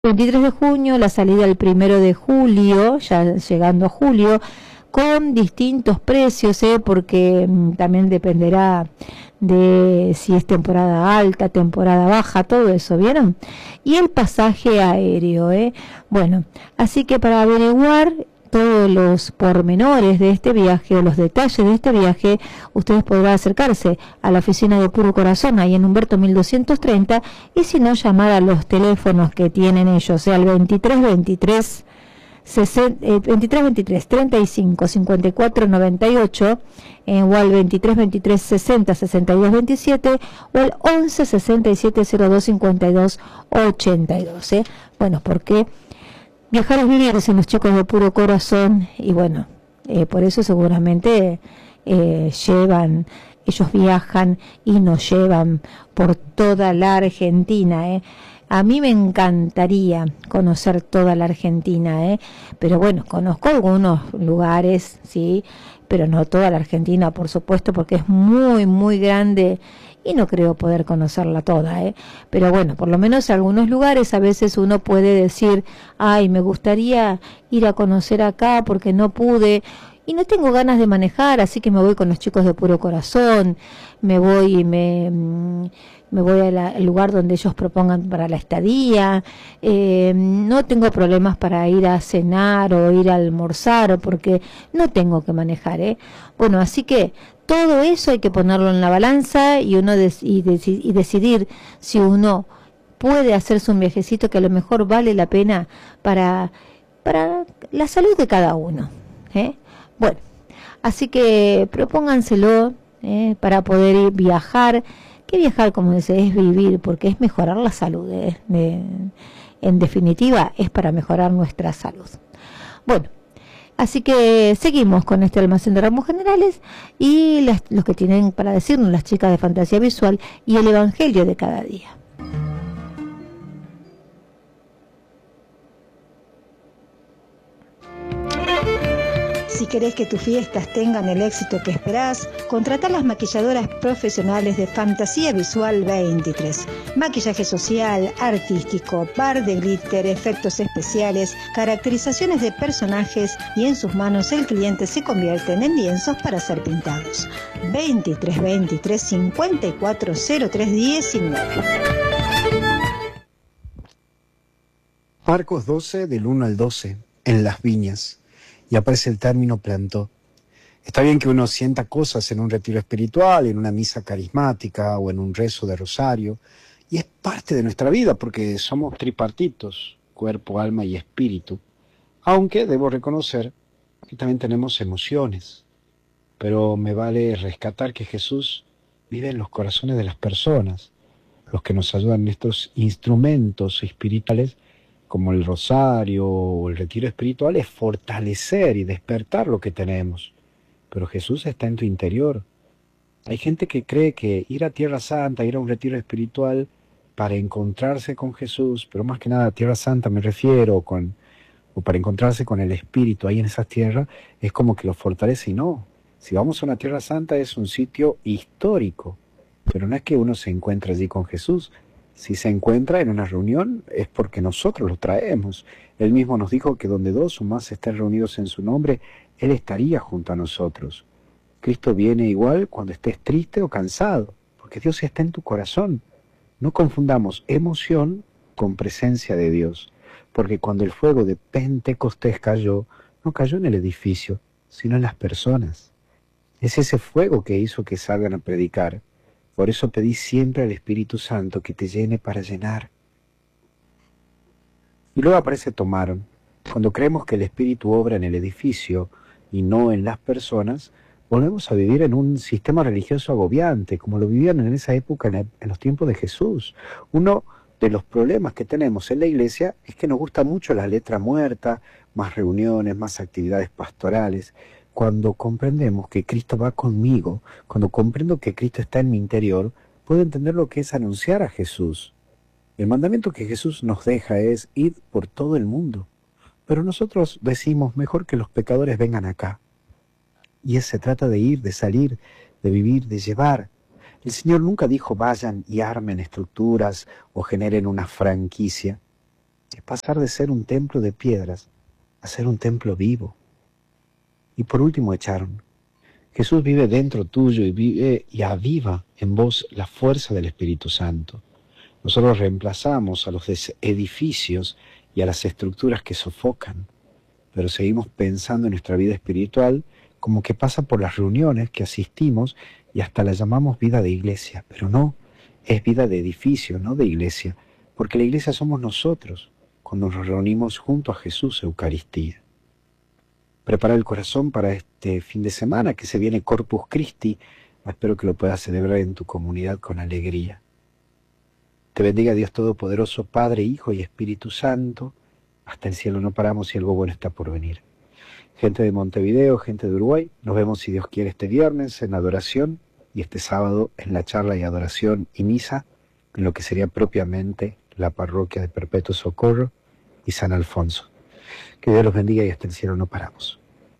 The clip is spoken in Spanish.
23 de junio, la salida el 1 de julio, ya llegando a julio, con distintos precios, porque también dependerá de si es temporada alta, temporada baja, todo eso, ¿vieron? Y el pasaje aéreo, bueno, así que para averiguar todos los pormenores de este viaje o los detalles de este viaje, ustedes podrán acercarse a la oficina de Puro Corazón ahí en Humberto 1230, y si no, llamar a los teléfonos que tienen ellos, sea el 2323 2323 35 54 98, o al 2323 60 62 27, o al 11 67 02 52 82. Bueno, porque viajar es vivir, dicen los chicos de Puro Corazón, y bueno, por eso seguramente ellos viajan y nos llevan por toda la Argentina. A mí me encantaría conocer toda la Argentina, pero bueno, conozco algunos lugares, sí, pero no toda la Argentina, por supuesto, porque es muy, muy grande y no creo poder conocerla toda, pero bueno, por lo menos algunos lugares a veces uno puede decir, ay, me gustaría ir a conocer acá porque no pude y no tengo ganas de manejar, así que me voy con los chicos de Puro Corazón, me voy y me voy al lugar donde ellos propongan para la estadía, no tengo problemas para ir a cenar o ir a almorzar, porque no tengo que manejar, Bueno, así que todo eso hay que ponerlo en la balanza y uno y decidir si uno puede hacerse un viajecito que a lo mejor vale la pena para la salud de cada uno, Bueno, así que propónganselo, para poder viajar, que viajar, como dice, es vivir, porque es mejorar la salud, en definitiva es para mejorar nuestra salud. Bueno, así que seguimos con este almacén de ramos generales y los que tienen para decirnos las chicas de Fantasía Visual y el Evangelio de cada día. Si querés que tus fiestas tengan el éxito que esperás, contratá las maquilladoras profesionales de Fantasía Visual 23. Maquillaje social, artístico, par de glitter, efectos especiales, caracterizaciones de personajes, y en sus manos el cliente se convierten en lienzos para ser pintados. 2323 5403 19. Marcos 12, del 1 al 12, en las viñas. Y aparece el término plantó. Está bien que uno sienta cosas en un retiro espiritual, en una misa carismática o en un rezo de rosario, y es parte de nuestra vida porque somos tripartitos, cuerpo, alma y espíritu, aunque debo reconocer que también tenemos emociones. Pero me vale rescatar que Jesús vive en los corazones de las personas, los que nos ayudan en estos instrumentos espirituales como el rosario o el retiro espiritual, es fortalecer y despertar lo que tenemos. Pero Jesús está en tu interior. Hay gente que cree que ir a Tierra Santa, ir a un retiro espiritual para encontrarse con Jesús, pero más que nada a Tierra Santa me refiero, o para encontrarse con el Espíritu ahí en esas tierras, es como que lo fortalece, y no. Si vamos a una Tierra Santa es un sitio histórico, pero no es que uno se encuentre allí con Jesús. Si se encuentra en una reunión es porque nosotros lo traemos. Él mismo nos dijo que donde dos o más estén reunidos en su nombre, Él estaría junto a nosotros. Cristo viene igual cuando estés triste o cansado, porque Dios está en tu corazón. No confundamos emoción con presencia de Dios, porque cuando el fuego de Pentecostés cayó, no cayó en el edificio, sino en las personas. Es ese fuego que hizo que salgan a predicar. Por eso pedí siempre al Espíritu Santo que te llene para llenar. Y luego aparece tomaron. Cuando creemos que el Espíritu obra en el edificio y no en las personas, volvemos a vivir en un sistema religioso agobiante, como lo vivían en esa época, en los tiempos de Jesús. Uno de los problemas que tenemos en la iglesia es que nos gusta mucho la letra muerta, más reuniones, más actividades pastorales. Cuando comprendemos que Cristo va conmigo, cuando comprendo que Cristo está en mi interior, puedo entender lo que es anunciar a Jesús. El mandamiento que Jesús nos deja es ir por todo el mundo. Pero nosotros decimos, mejor que los pecadores vengan acá. Y se trata de ir, de salir, de vivir, de llevar. El Señor nunca dijo vayan y armen estructuras o generen una franquicia. Es pasar de ser un templo de piedras a ser un templo vivo. Y por último echaron. Jesús vive dentro tuyo y vive y aviva en vos la fuerza del Espíritu Santo. Nosotros reemplazamos a los edificios y a las estructuras que sofocan, pero seguimos pensando en nuestra vida espiritual como que pasa por las reuniones que asistimos y hasta la llamamos vida de iglesia, pero no, es vida de edificio, no de iglesia, porque la iglesia somos nosotros cuando nos reunimos junto a Jesús, Eucaristía. Prepara el corazón para este fin de semana que se viene Corpus Christi. Espero que lo puedas celebrar en tu comunidad con alegría. Te bendiga Dios Todopoderoso, Padre, Hijo y Espíritu Santo. Hasta el cielo no paramos y algo bueno está por venir. Gente de Montevideo, gente de Uruguay, nos vemos si Dios quiere este viernes en adoración y este sábado en la charla y adoración y misa en lo que sería propiamente la parroquia de Perpetuo Socorro y San Alfonso. Que Dios los bendiga y hasta el cielo no paramos.